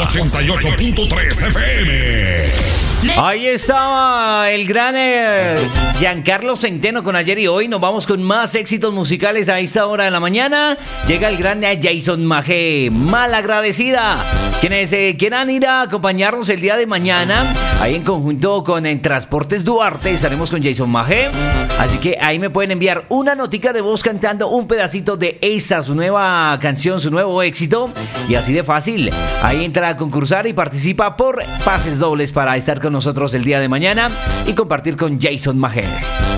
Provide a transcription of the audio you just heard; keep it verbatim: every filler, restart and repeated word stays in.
ochenta y ocho punto tres F M. Ahí estaba el gran eh, Giancarlo Centeno con Ayer y Hoy. Nos vamos con más éxitos musicales a esta hora de la mañana. Llega el gran eh, Jason Majé, Malagradecida. Quienes eh, quieran ir a acompañarnos el día de mañana, ahí en conjunto con en Transportes Duarte, estaremos con Jason Majé. Así que ahí me pueden enviar una notica de voz cantando un pedacito de esa, su nueva canción, su nuevo éxito. Y así de fácil, ahí entra a concursar y participa por pases dobles para estar con nosotros el día de mañana y compartir con Jason Majé.